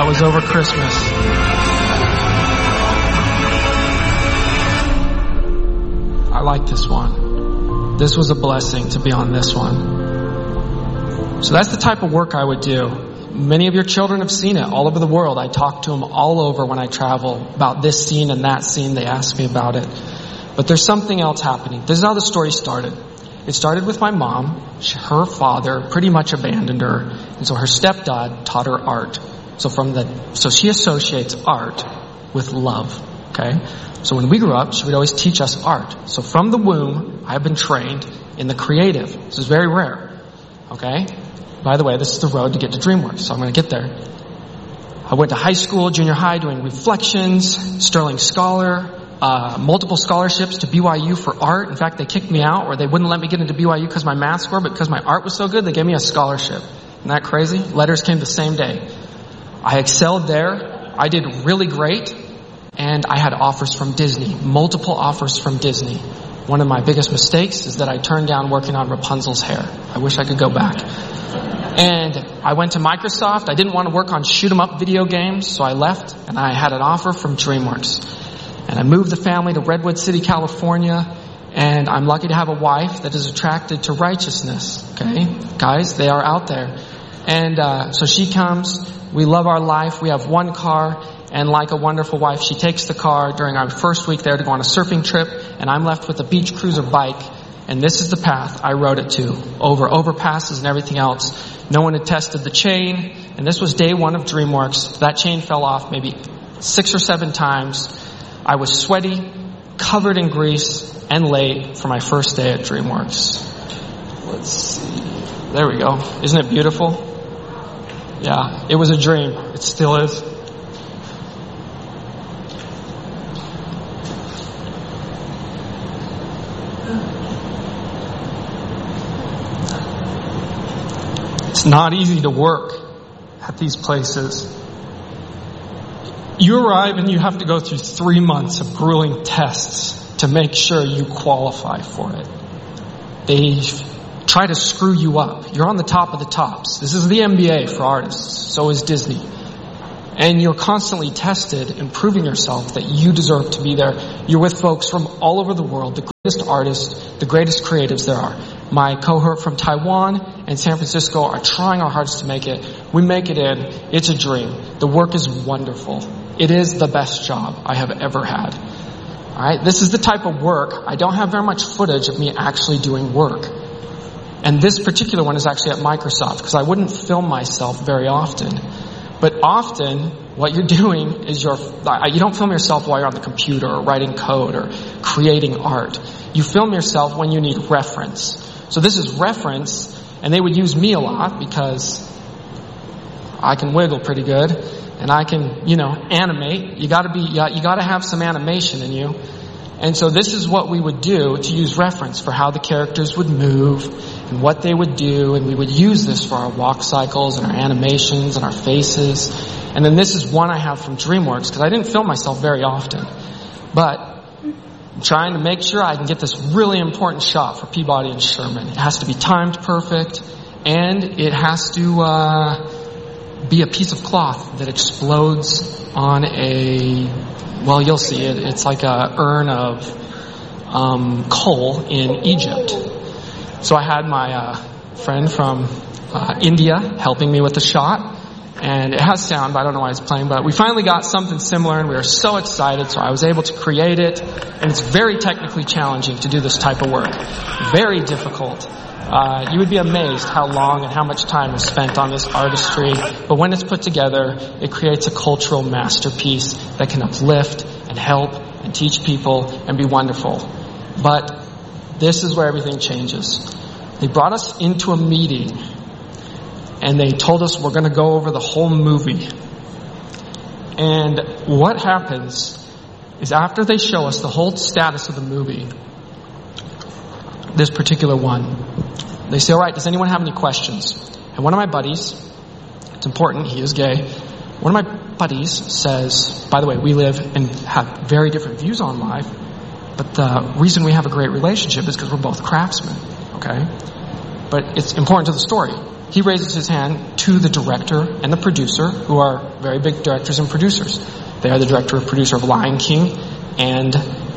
That was over Christmas. I like this one. This was a blessing to be on this one. So that's the type of work I would do. Many of your children have seen it all over the world. I talk to them all over when I travel about this scene and that scene. They ask me about it. But there's something else happening. This is how the story started. It started with my mom. Her father pretty much abandoned her. And so her stepdad taught her art. So she associates art with love. Okay? So when we grew up, she would always teach us art. So from the womb, I've been trained in the creative. This is very rare. Okay? By the way, this is the road to get to DreamWorks, so I'm going to get there. I went to high school, junior high, doing reflections, Sterling Scholar, multiple scholarships to BYU for art. In fact, they kicked me out, or they wouldn't let me get into BYU because my math score, but because my art was so good, they gave me a scholarship. Isn't that crazy? Letters came the same day. I excelled there. I did really great, and I had offers from Disney, multiple offers from Disney. One of my biggest mistakes is that I turned down working on Rapunzel's hair. I wish I could go back. And I went to Microsoft. I didn't want to work on shoot-'em-up video games, so I left, and I had an offer from DreamWorks. And I moved the family to Redwood City, California, and I'm lucky to have a wife that is attracted to righteousness. Okay? Guys, they are out there. And so she comes. We love our life. We have one car. And like a wonderful wife, she takes the car during our first week there to go on a surfing trip, and I'm left with a beach cruiser bike. And this is the path I rode it to, over overpasses and everything else. No one had tested the chain, and this was day one of DreamWorks. That chain fell off maybe 6 or 7 times. I was sweaty, covered in grease, and late for my first day at DreamWorks. Let's see. There we go. Isn't it beautiful? Yeah, it was a dream. It still is. It's not easy to work at these places. You arrive and you have to go through 3 months of grueling tests to make sure you qualify for it. They try to screw you up. You're on the top of the tops. This is the MBA for artists. So is Disney. And you're constantly tested and proving yourself that you deserve to be there. You're with folks from all over the world, the greatest artists, the greatest creatives there are. My cohort from Taiwan and San Francisco are trying our hardest to make it. We make it in. It's a dream. The work is wonderful. It is the best job I have ever had. All right? This is the type of work. I don't have very much footage of me actually doing work. And this particular one is actually at Microsoft because I wouldn't film myself very often. But often, what you're doing is you don't film yourself while you're on the computer or writing code or creating art. You film yourself when you need reference. So this is reference, and they would use me a lot because I can wiggle pretty good, and I can, animate. You gotta have some animation in you. And so this is what we would do to use reference for how the characters would move and what they would do, and we would use this for our walk cycles and our animations and our faces. And then this is one I have from DreamWorks because I didn't film myself very often. But I'm trying to make sure I can get this really important shot for Peabody and Sherman. It has to be timed perfect, and it has to be a piece of cloth that explodes on you'll see it. It's like a urn of coal in Egypt. So I had my friend from India helping me with the shot. And it has sound, but I don't know why it's playing. But we finally got something similar, and we were so excited. So I was able to create it. And it's very technically challenging to do this type of work. Very difficult. You would be amazed how long and how much time is spent on this artistry. But when it's put together, it creates a cultural masterpiece that can uplift and help and teach people and be wonderful. But this is where everything changes. They brought us into a meeting, and they told us we're going to go over the whole movie. And what happens is after they show us the whole status of the movie, this particular one, they say, all right, does anyone have any questions? And one of my buddies, it's important, he is gay, one of my buddies says, by the way, we live and have very different views on life, but the reason we have a great relationship is because we're both craftsmen, okay? But it's important to the story. He raises his hand to the director and the producer, who are very big directors and producers. They are the director and producer of Lion King and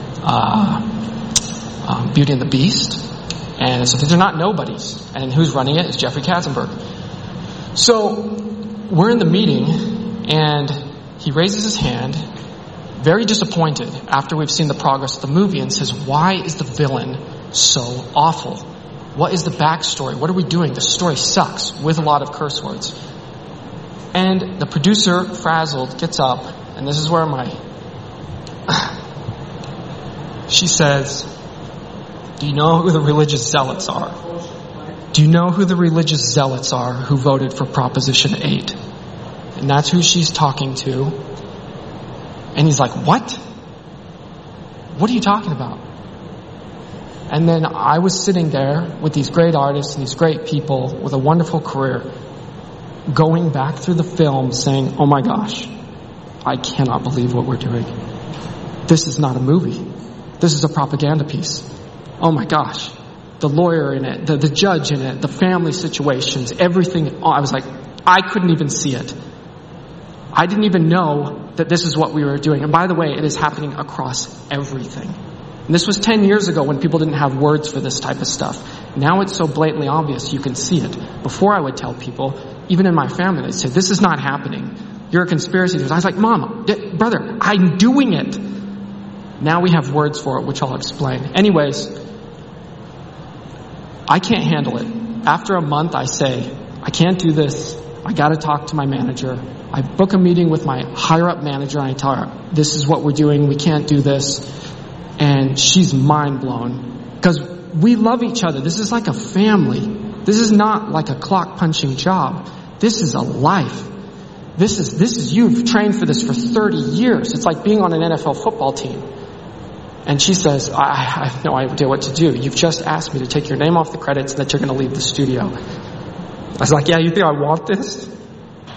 Beauty and the Beast. And so they're not nobodies. And who's running it is Jeffrey Katzenberg. So we're in the meeting, and he raises his hand, very disappointed after we've seen the progress of the movie, and says, why is the villain so awful? What is the backstory? What are we doing? The story sucks, with a lot of curse words. And the producer, frazzled, gets up, and this is where she says, do you know who the religious zealots are? Do you know who the religious zealots are who voted for Proposition 8? And that's who she's talking to. And he's like, what? What are you talking about? And then I was sitting there with these great artists and these great people with a wonderful career, going back through the film saying, oh my gosh, I cannot believe what we're doing. This is not a movie. This is a propaganda piece. Oh my gosh. The lawyer in it, the judge in it, the family situations, everything. I was like, I couldn't even see it. I didn't even know that this is what we were doing. And by the way, it is happening across everything. And this was 10 years ago when people didn't have words for this type of stuff. Now it's so blatantly obvious you can see it. Before I would tell people, even in my family, they'd say, this is not happening. You're a conspiracy theorist. I was like, Mom, brother, I'm doing it. Now we have words for it, which I'll explain. Anyways, I can't handle it. After a month, I say, I can't do this. I got to talk to my manager. I book a meeting with my higher up manager, and I tell her, this is what we're doing. We can't do this. And she's mind blown because we love each other. This is like a family. This is not like a clock punching job. This is a life. This is you've trained for this for 30 years. It's like being on an NFL football team. And she says, I have no idea what to do. You've just asked me to take your name off the credits and that you're going to leave the studio. I was like, yeah, you think I want this?